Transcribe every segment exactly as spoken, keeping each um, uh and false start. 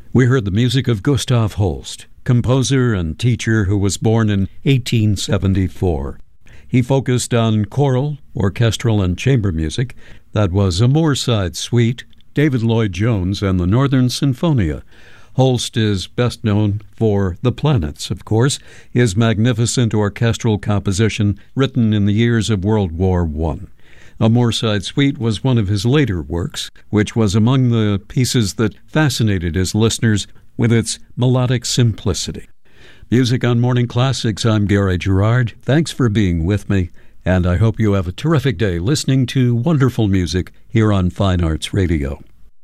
We heard the music of Gustav Holst, composer and teacher who was born in eighteen seventy-four. He focused on choral, orchestral, and chamber music. That was A Moorside Suite, David Lloyd Jones, and the Northern Sinfonia. Holst is best known for The Planets, of course, his magnificent orchestral composition written in the years of World War One. A Moorside Suite was one of his later works, which was among the pieces that fascinated his listeners with its melodic simplicity. Music on Morning Classics, I'm Gary Gerard. Thanks for being with me, and I hope you have a terrific day listening to wonderful music here on Fine Arts Radio.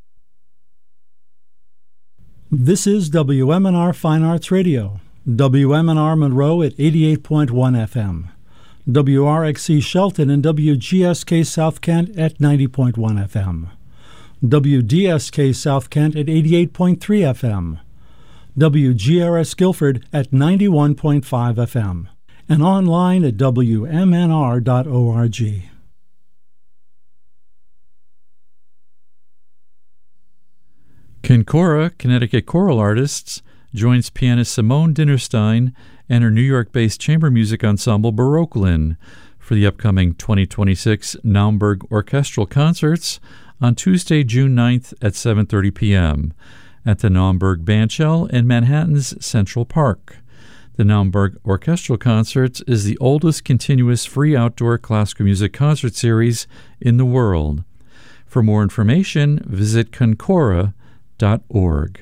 This is W M N R Fine Arts Radio, W M N R Monroe at eighty-eight point one F M, W R X C Shelton and W G S K South Kent at ninety point one F M, W D S K South Kent at eighty-eight point three F M, W G R S Guilford at ninety-one point five F M, and online at W M N R dot org. Kincora, Connecticut choral artists, joins pianist Simone Dinnerstein and her New York-based chamber music ensemble Baroquelin for the upcoming twenty twenty-six Naumburg Orchestral Concerts on Tuesday, June ninth at seven thirty p.m. at the Naumburg Bandshell in Manhattan's Central Park. The Naumburg Orchestral Concerts is the oldest continuous free outdoor classical music concert series in the world. For more information, visit Kincora dot org.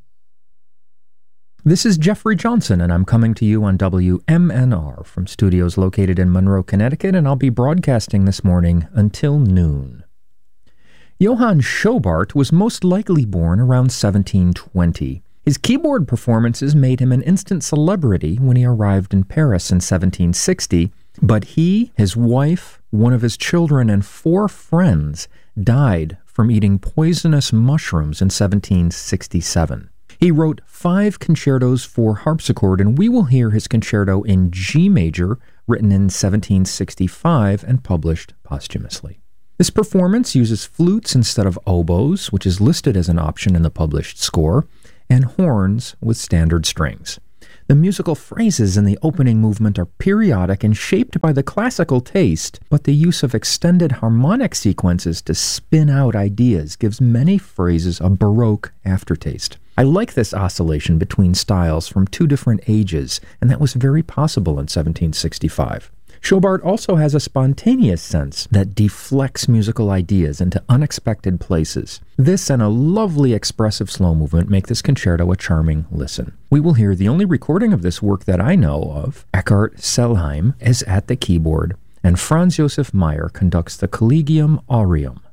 This is Jeffrey Johnson, and I'm coming to you on W M N R from studios located in Monroe, Connecticut, and I'll be broadcasting this morning until noon. Johann Schobart was most likely born around seventeen twenty. His keyboard performances made him an instant celebrity when he arrived in Paris in seventeen sixty, but he, his wife, one of his children, and four friends died from eating poisonous mushrooms in seventeen sixty-seven. He wrote five concertos for harpsichord, and we will hear his concerto in G major, written in seventeen sixty-five and published posthumously. This performance uses flutes instead of oboes, which is listed as an option in the published score, and horns with standard strings. The musical phrases in the opening movement are periodic and shaped by the classical taste, but the use of extended harmonic sequences to spin out ideas gives many phrases a Baroque aftertaste. I like this oscillation between styles from two different ages, and that was very possible in seventeen sixty-five. Schobart also has a spontaneous sense that deflects musical ideas into unexpected places. This and a lovely expressive slow movement make this concerto a charming listen. We will hear the only recording of this work that I know of. Eckhart Selheim is at the keyboard, and Franz Josef Meyer conducts the Collegium Aureum.